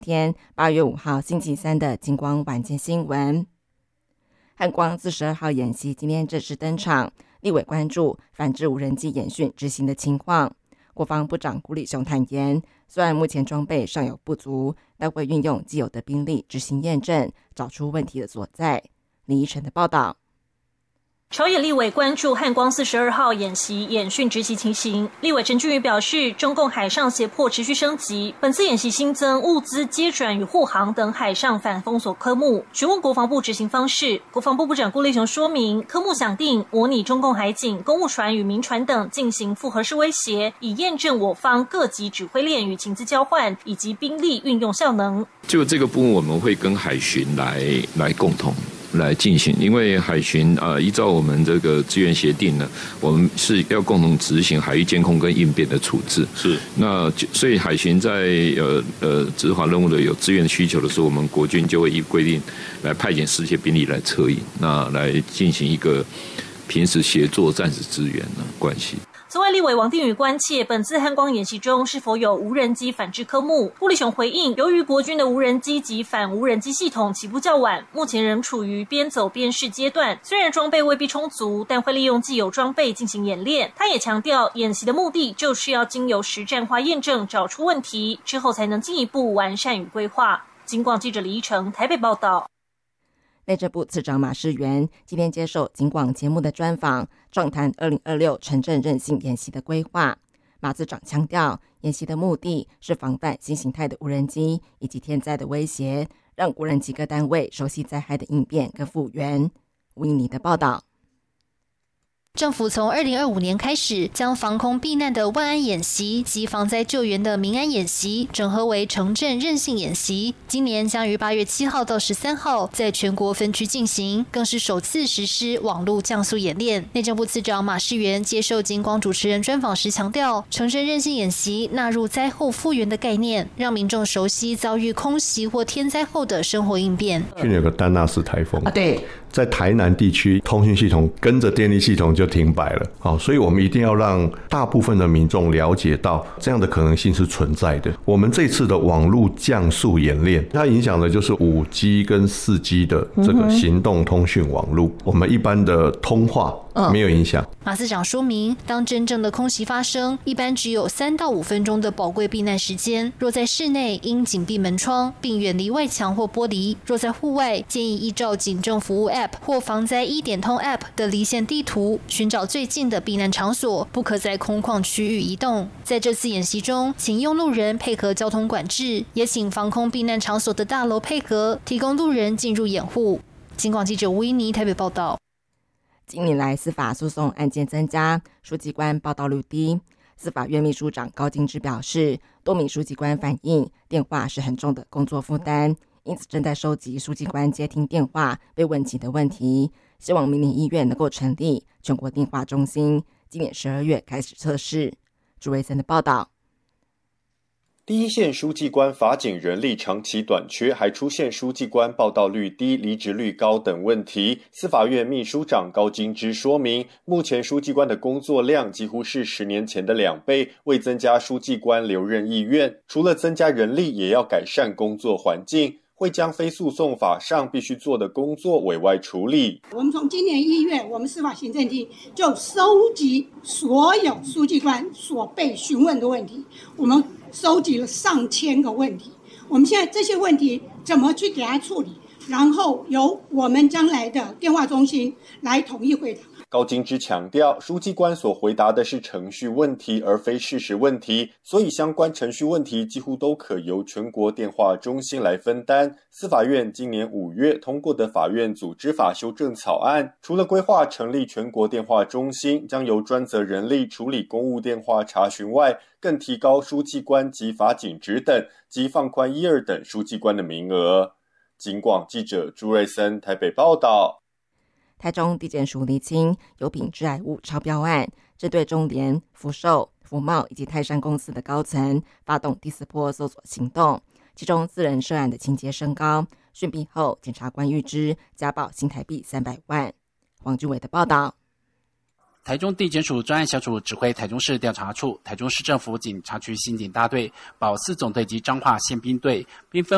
天8月5号星期三的警广晚间新闻。汉光42号演习今天正式登场，立委关注反制无人机演训执行的情况。国防部长辜立雄坦言，虽然目前装备尚有不足，但会运用既有的兵力执行验证，找出问题的所在。李依晨的报道。 朝野立委关注汉光42号演习演训执行情形。立委陈俊宇表示，中共海上胁迫持续升级，本次演习新增物资接转与护航等海上反封锁科目，询问国防部执行方式。国防部部长辜立雄说明，科目想定模拟中共海警、公务船与民船等进行复合式威胁，以验证我方各级指挥链与情资交换以及兵力运用效能。 就这个部分，我们会跟海巡来共同来进行，因为海巡依照我们这个资源协定呢，我们是要共同执行海域监控跟应变的处置。是，那所以海巡在执法任务的有资源需求的时候，我们国军就会依规定来派遣世界兵力来策应，那来进行一个平时协作战时资源的关系。 此外，立委王定宇关切本次汉光演习中是否有无人机反制科目。辜立雄回应，由于国军的无人机及反无人机系统起步较晚，目前仍处于边走边试阶段。虽然装备未必充足，但会利用既有装备进行演练。他也强调，演习的目的就是要经由实战化验证，找出问题，之后才能进一步完善与规划。警广记者李依成台北报道。 内政部次长马世元今天接受警广节目的专访，畅谈2026城镇韧性演习的规划。马次长强调，演习的目的是防范新形态的无人机以及天灾的威胁，让无人机各单位熟悉灾害的应变跟复原。吴映妮的报道。 政府从2025年开始，将防空避难的万安演习及防灾救援的民安演习整合为城镇韧性演习。今年将于8月7号到13号在全国分区进行，更是首次实施网络降速演练。内政部次长马世元接受警广主持人专访时强调，城镇韧性演习纳入灾后复原的概念，让民众熟悉遭遇空袭或天灾后的生活应变。 去年有个丹纳斯台风对， 在台南地区通讯系统跟着电力系统就停摆了，所以我们一定要让大部分的民众了解到这样的可能性是存在的。我们这次的网络降速演练，它影响的就是 5G 跟 4G 的这个行动通讯网络，我们一般的通话没有影响。 马司长说明，当真正的空袭发生，一般只有3到5分钟的宝贵避难时间。若在室内，应紧闭门窗，并远离外墙或玻璃；若在户外，建议依照警政服务 App 或防灾1点通 App 的离线地图，寻找最近的避难场所，不可在空旷区域移动。在这次演习中，请用路人配合交通管制，也请防空避难场所的大楼配合，提供路人进入掩护。警广记者吴依妮台北报道。 近年来司法诉讼案件增加，书记官报道率低。司法院秘书长高金芝表示，多名书记官反映电话是很重的工作负担，因此正在收集书记官接听电话被问及的问题，希望明年1月能够成立全国电话中心，今年12月开始测试。朱维森的报道。 第一线书记官法警人力长期短缺，还出现书记官报到率低、离职率高等问题。司法院秘书长高金芝说明，目前书记官的工作量几乎是10年前的2倍，为增加书记官留任意愿，除了增加人力，也要改善工作环境，会将非诉讼法上必须做的工作委外处理。 我们从今年1月，我们司法行政厅就收集所有书记官所被询问的问题，我们收集了上千个问题，我们现在这些问题怎么去给他处理，然后由我们将来的电话中心来统一回答。 高金芝强调，书记官所回答的是程序问题，而非事实问题，所以相关程序问题几乎都可由全国电话中心来分担。司法院今年5月通过的法院组织法修正草案，除了规划成立全国电话中心，将由专责人力处理公务电话查询外，更提高书记官及法警职等及放宽1、2等书记官的名额。警广记者朱瑞森台北报道。 台中地检署厘清油品致癌物超标案，针对中联、福寿、福茂以及泰山公司的高层发动第4波搜索行动，其中4人涉案的情节升高，讯毕后检察官预支加报新台币300万。黄俊伟的报道。 台中地检署专案小组指挥台中市调查处、台中市政府警察局刑警大队、保4总队及彰化宪兵队，并分